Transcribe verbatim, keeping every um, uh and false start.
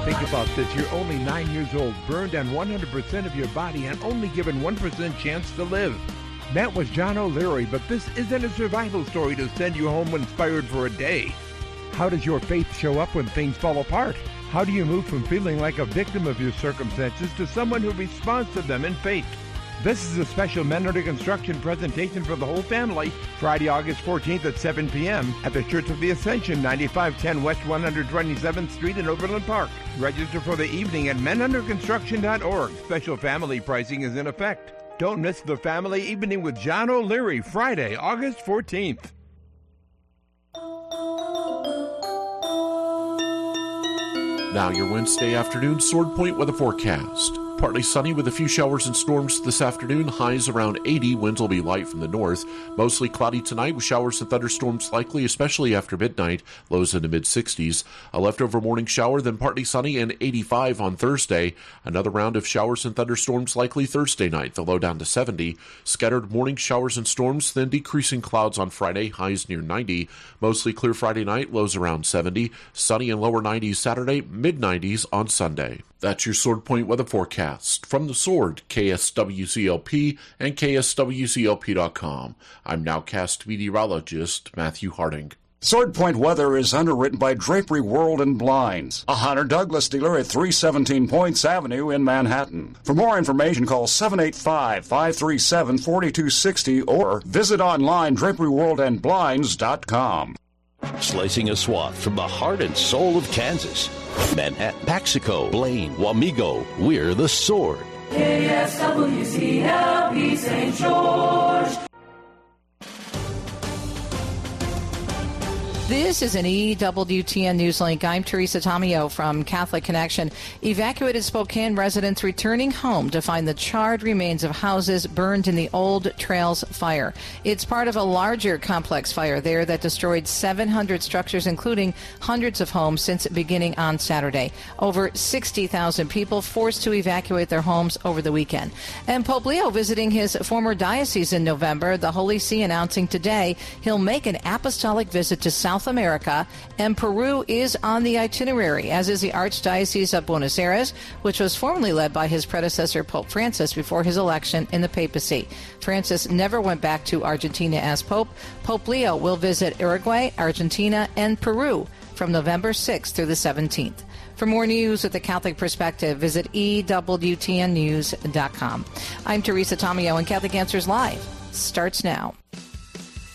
Think about this. You're only nine years old, burned on one hundred percent of your body, and only given one percent chance to live. That was John O'Leary, but this isn't a survival story to send you home inspired for a day. How does your faith show up when things fall apart? How do you move from feeling like a victim of your circumstances to someone who responds to them in faith? This is a special Men Under Construction presentation for the whole family, Friday, August fourteenth at seven p.m. at the Church of the Ascension, ninety-five ten West one hundred twenty-seventh Street in Overland Park. Register for the evening at men under construction dot org. Special family pricing is in effect. Don't miss the family evening with John O'Leary, Friday, August fourteenth. Now your Wednesday afternoon Sword Point weather forecast. Partly sunny with a few showers and storms this afternoon. Highs around eighty. Winds will be light from the north. Mostly cloudy tonight with showers and thunderstorms likely, especially after midnight. Lows in the mid-sixties. A leftover morning shower, then partly sunny and eighty-five on Thursday. Another round of showers and thunderstorms likely Thursday night. The low down to seventy. Scattered morning showers and storms, then decreasing clouds on Friday. Highs near ninety. Mostly clear Friday night. Lows around seventy. Sunny and lower nineties Saturday. mid-nineties on Sunday. That's your Sword Point weather forecast. From the Sword, K S W C L P and K S W C L P dot com. I'm nowcast meteorologist Matthew Harding. Sword Point weather is underwritten by Drapery World and Blinds, a Hunter Douglas dealer at three seventeen Points Avenue in Manhattan. For more information, call seven eight five, five three seven, four two six zero or visit online drapery world and blinds dot com. Slicing a swath from the heart and soul of Kansas. Manhattan, Paxico, Blaine, Wamego, we're the Sword. K S W C L P Saint George. This is an E W T N Newslink. I'm Teresa Tomeo from Catholic Connection. Evacuated Spokane residents returning home to find the charred remains of houses burned in the Old Trails fire. It's part of a larger complex fire there that destroyed seven hundred structures, including hundreds of homes, since beginning on Saturday. Over sixty thousand people forced to evacuate their homes over the weekend. And Pope Leo visiting his former diocese in November, the Holy See announcing today he'll make an apostolic visit to South South America, and Peru is on the itinerary, as is the Archdiocese of Buenos Aires, which was formerly led by his predecessor, Pope Francis, before his election in the papacy. Francis never went back to Argentina as Pope. Pope Leo will visit Uruguay, Argentina, and Peru from November sixth through the seventeenth. For more news with the Catholic Perspective, visit E W T N news dot com. I'm Teresa Tomeo, and Catholic Answers Live starts now.